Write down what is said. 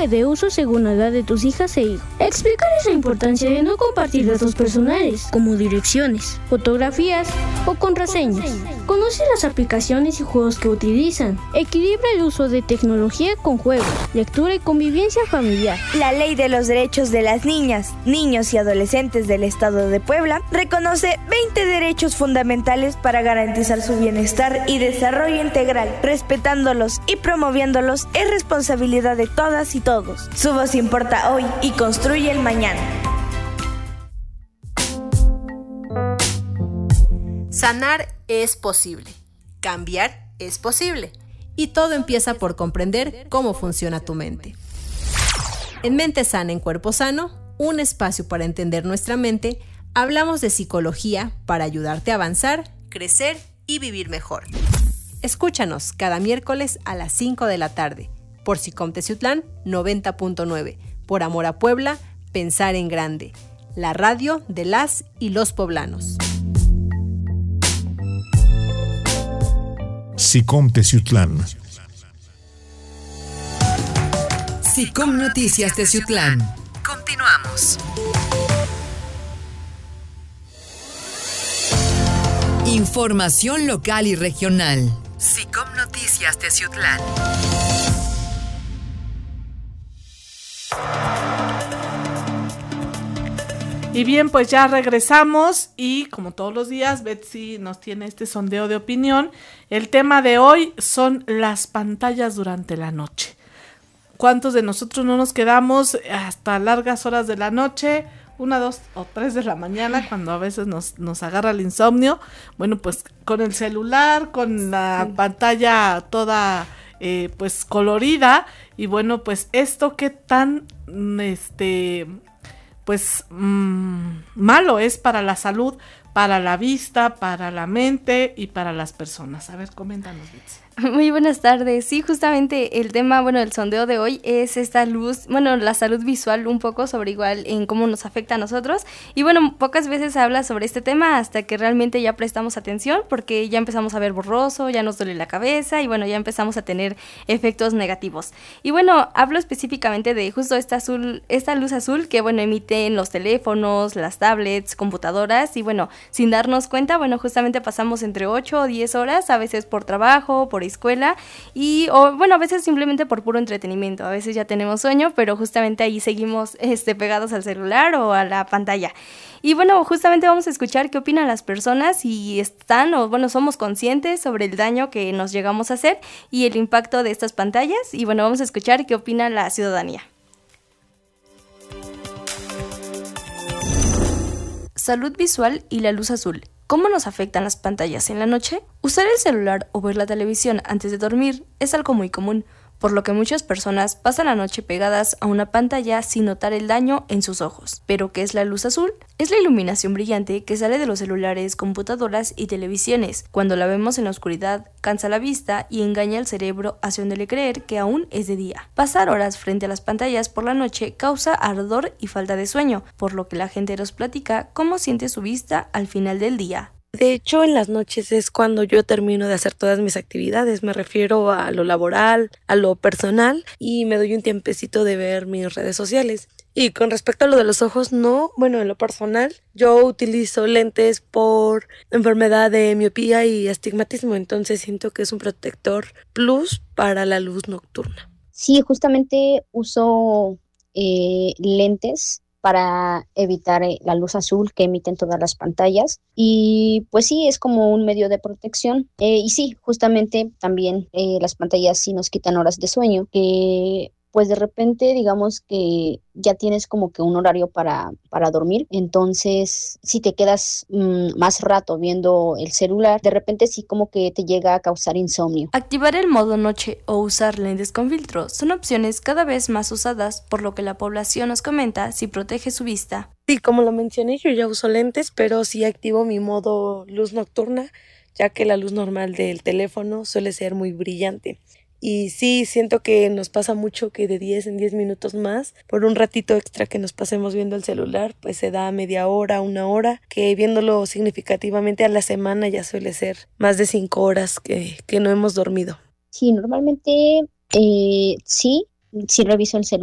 y de uso según la edad de tus hijas e hijos. Explicarles la importancia de no compartir datos personales, como direcciones, fotografías o contraseñas. Conoce las aplicaciones y juegos que utilizan. Equilibra el uso de tecnología con juegos, lectura y convivencia familiar. La Ley de los Derechos de las Niñas, Niños y Adolescentes del Estado de Puebla reconoce 20 derechos fundamentales para garantizar su bienestar y desarrollo integral. Respetándolos y promoviéndolos es responsabilidad de todas y todos. Su voz importa hoy y construye el mañana. Sanar es posible, cambiar es posible, y todo empieza por comprender cómo funciona tu mente. En Mente Sana, en Cuerpo Sano, un espacio para entender nuestra mente, hablamos de psicología para ayudarte a avanzar, crecer y vivir mejor. Escúchanos cada miércoles a las 5 de la tarde, por SICOM Teciutlán 90.9, por Amor a Puebla, Pensar en Grande, la radio de las y los poblanos. SICOM Teciutlán. SICOM Noticias Teciutlán. Continuamos. Información local y regional. SICOM Noticias Teciutlán. Y bien, pues ya regresamos y como todos los días, Betsy nos tiene este sondeo de opinión. El tema de hoy son las pantallas durante la noche. ¿Cuántos de nosotros no nos quedamos hasta largas horas de la noche? 1, 2 o 3 de la mañana, cuando a veces nos agarra el insomnio. Bueno, pues con el celular, con la pantalla toda pues colorida. Y bueno, pues esto qué tan malo es para la salud, para la vista, para la mente y para las personas. A ver, coméntanos, Betsy. Muy buenas tardes. Sí, justamente el tema, el sondeo de hoy es esta luz, la salud visual un poco sobre igual en cómo nos afecta a nosotros. Y pocas veces se habla sobre este tema hasta que realmente ya prestamos atención, porque ya empezamos a ver borroso, ya nos duele la cabeza y ya empezamos a tener efectos negativos. Y hablo específicamente de justo esta luz azul que emiten los teléfonos, las tablets, computadoras y sin darnos cuenta, justamente pasamos entre 8 o 10 horas, a veces por trabajo, por escuela a veces simplemente por puro entretenimiento. A veces ya tenemos sueño, pero justamente ahí seguimos pegados al celular o a la pantalla. Y justamente vamos a escuchar qué opinan las personas, si están somos conscientes sobre el daño que nos llegamos a hacer y el impacto de estas pantallas. Y vamos a escuchar qué opina la ciudadanía. Salud visual y la luz azul. ¿Cómo nos afectan las pantallas en la noche? Usar el celular o ver la televisión antes de dormir es algo muy común, por lo que muchas personas pasan la noche pegadas a una pantalla sin notar el daño en sus ojos. ¿Pero qué es la luz azul? Es la iluminación brillante que sale de los celulares, computadoras y televisiones. Cuando la vemos en la oscuridad, cansa la vista y engaña al cerebro haciéndole creer que aún es de día. Pasar horas frente a las pantallas por la noche causa ardor y falta de sueño, por lo que la gente nos platica cómo siente su vista al final del día. De hecho, en las noches es cuando yo termino de hacer todas mis actividades. Me refiero a lo laboral, a lo personal, y me doy un tiempecito de ver mis redes sociales. Y con respecto a lo de los ojos, no, en lo personal, yo utilizo lentes por enfermedad de miopía y astigmatismo, entonces siento que es un protector plus para la luz nocturna. Sí, justamente uso lentes para evitar la luz azul que emiten todas las pantallas, y pues sí, es como un medio de protección, y sí, justamente también las pantallas sí nos quitan horas de sueño, que pues de repente digamos que ya tienes como que un horario para dormir, entonces si te quedas más rato viendo el celular, de repente sí como que te llega a causar insomnio. Activar el modo noche o usar lentes con filtro son opciones cada vez más usadas, por lo que la población nos comenta si protege su vista. Sí, como lo mencioné, yo ya uso lentes, pero sí activo mi modo luz nocturna, ya que la luz normal del teléfono suele ser muy brillante. Y sí, siento que nos pasa mucho que de 10 en 10 minutos más, por un ratito extra que nos pasemos viendo el celular, pues se da media hora, 1 hora, que viéndolo significativamente a la semana ya suele ser más de 5 horas que no hemos dormido. Sí, normalmente sí reviso el celular